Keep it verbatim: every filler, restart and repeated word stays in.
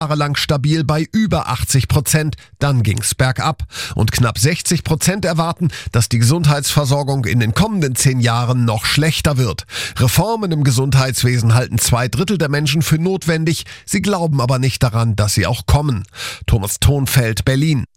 Jahre lang stabil bei über achtzig Prozent, dann ging's bergab. Und knapp sechzig Prozent erwarten, dass die Gesundheitsversorgung in den kommenden zehn Jahren noch schlechter wird. Reformen im Gesundheitswesen halten zwei Drittel der Menschen für notwendig, sie glauben aber nicht daran, dass sie auch kommen. Thomas Thonfeld, Berlin.